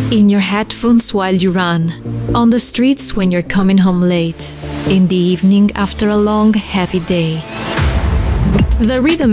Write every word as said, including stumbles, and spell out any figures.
In your headphones while you run, on the streets when you're coming home late, in the evening after a long, heavy day. The rhythm